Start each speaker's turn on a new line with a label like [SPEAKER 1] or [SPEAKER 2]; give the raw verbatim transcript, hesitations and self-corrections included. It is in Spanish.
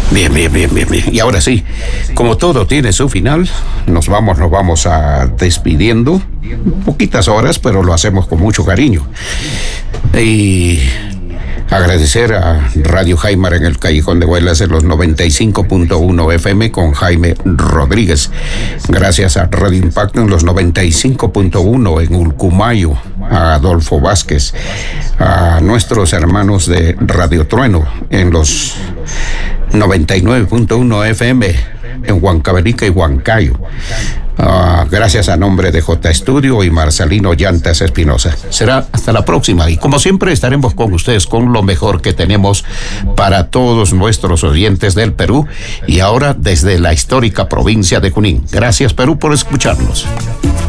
[SPEAKER 1] Bien, bien, bien, bien, bien. Y ahora sí, como todo tiene su final, nos vamos, nos vamos a despidiendo. Poquitas horas, pero lo hacemos con mucho cariño. Y agradecer a Radio Jaimar en el Callejón de Huelas en los noventa y cinco punto uno F M con Jaime Rodríguez. Gracias a Radio Impacto en los noventa y cinco punto uno en Ulcumayo, a Adolfo Vázquez, a nuestros hermanos de Radio Trueno en los noventa y nueve punto uno F M en Huancavelica y Huancayo. Uh, gracias a nombre de J Estudio y Marcelino Llantas Espinosa. Será hasta la próxima y como siempre estaremos con ustedes con lo mejor que tenemos para todos nuestros oyentes del Perú y ahora desde la histórica provincia de Junín. Gracias, Perú, por escucharnos.